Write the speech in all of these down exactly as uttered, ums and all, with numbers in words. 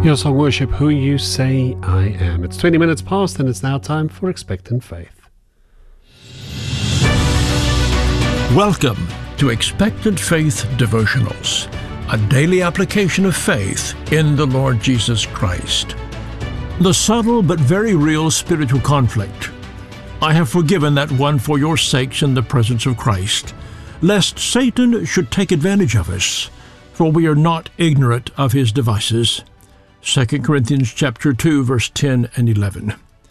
Hillsong Worship, Who You Say I Am. It's twenty minutes past and it's now time for Expectant Faith. Welcome to Expectant Faith Devotionals, a daily application of faith in the Lord Jesus Christ. The subtle but very real spiritual conflict. I have forgiven that one for your sakes in the presence of Christ, lest Satan should take advantage of us, for we are not ignorant of his devices. Second Corinthians chapter two, verse ten and eleven.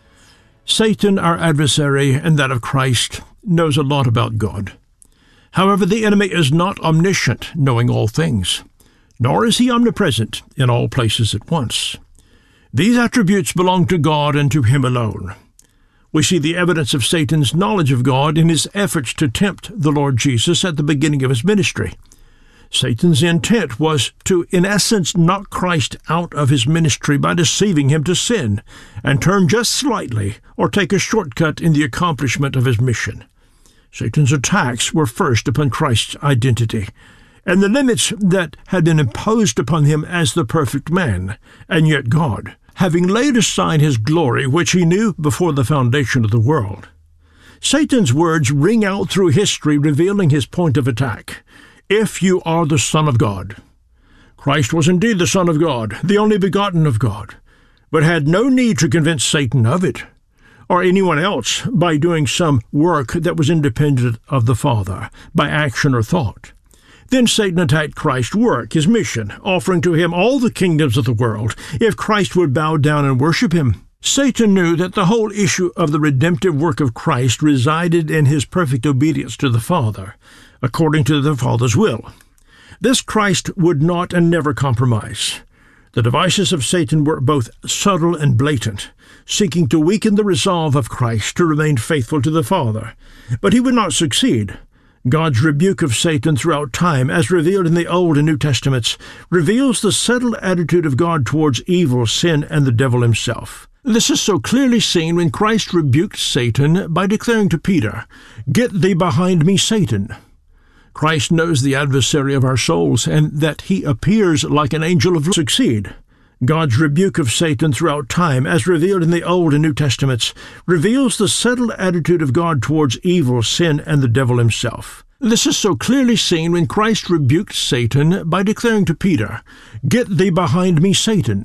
Satan, our adversary, and that of Christ, knows a lot about God. However, the enemy is not omniscient, knowing all things, nor is he omnipresent in all places at once. These attributes belong to God and to him alone. We see the evidence of Satan's knowledge of God in his efforts to tempt the Lord Jesus at the beginning of his ministry. Satan's intent was to, in essence, knock Christ out of his ministry by deceiving him to sin and turn just slightly or take a shortcut in the accomplishment of his mission. Satan's attacks were first upon Christ's identity and the limits that had been imposed upon him as the perfect man, and yet God, having laid aside his glory, which he knew before the foundation of the world. Satan's words ring out through history, revealing his point of attack. If you are the Son of God. Christ was indeed the Son of God, the only begotten of God, but had no need to convince Satan of it, or anyone else, by doing some work that was independent of the Father, by action or thought. Then Satan attacked Christ's work, his mission, offering to him all the kingdoms of the world, if Christ would bow down and worship him. Satan knew that the whole issue of the redemptive work of Christ resided in his perfect obedience to the Father, according to the Father's will. This Christ would not and never compromise. The devices of Satan were both subtle and blatant, seeking to weaken the resolve of Christ to remain faithful to the Father. But he would not succeed. God's rebuke of Satan throughout time, as revealed in the Old and New Testaments, reveals the settled attitude of God towards evil, sin, and the devil himself. This is so clearly seen when Christ rebuked Satan by declaring to Peter, "Get thee behind me, Satan." Christ knows the adversary of our souls, and that he appears like an angel of succeed. God's rebuke of Satan throughout time, as revealed in the Old and New Testaments, reveals the settled attitude of God towards evil, sin, and the devil himself. This is so clearly seen when Christ rebuked Satan by declaring to Peter, "Get thee behind me, Satan."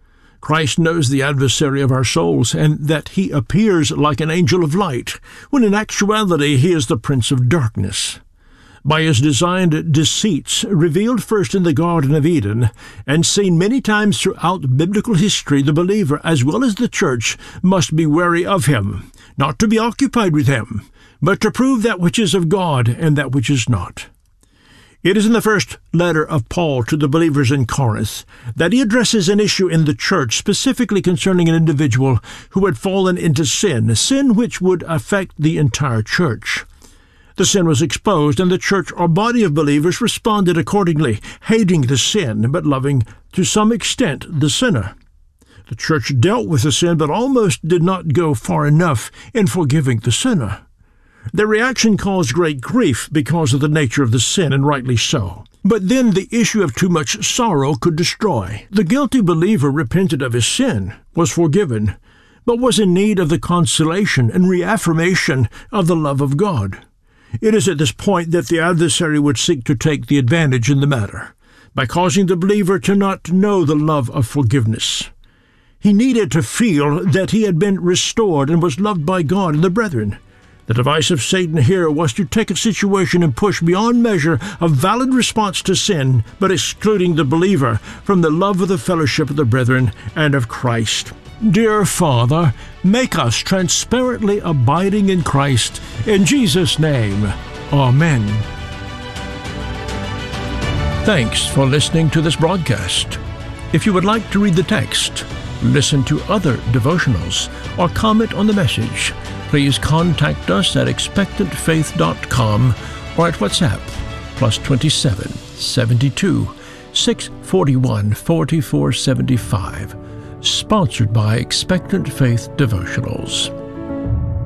Christ knows the adversary of our souls, and that he appears like an angel of light, when in actuality he is the prince of darkness. By his designed deceits, revealed first in the Garden of Eden, and seen many times throughout biblical history, the believer, as well as the church, must be wary of him, not to be occupied with him, but to prove that which is of God and that which is not. It is in the first letter of Paul to the believers in Corinth that he addresses an issue in the church specifically concerning an individual who had fallen into sin, sin which would affect the entire church. The sin was exposed, and the church or body of believers responded accordingly, hating the sin, but loving to some extent the sinner. The church dealt with the sin, but almost did not go far enough in forgiving the sinner. Their reaction caused great grief because of the nature of the sin, and rightly so. But then the issue of too much sorrow could destroy. The guilty believer repented of his sin, was forgiven, but was in need of the consolation and reaffirmation of the love of God. It is at this point that the adversary would seek to take the advantage in the matter, by causing the believer to not know the love of forgiveness. He needed to feel that he had been restored and was loved by God and the brethren. The device of Satan here was to take a situation and push beyond measure a valid response to sin, but excluding the believer from the love of the fellowship of the brethren and of Christ. Dear Father, make us transparently abiding in Christ. In Jesus' name, Amen. Thanks for listening to this broadcast. If you would like to read the text, listen to other devotionals, or comment on the message, please contact us at expectant faith dot com or at WhatsApp, plus twenty-seven, seventy-two, six forty-one, forty-four seventy-five. Sponsored by Expectant Faith Devotionals.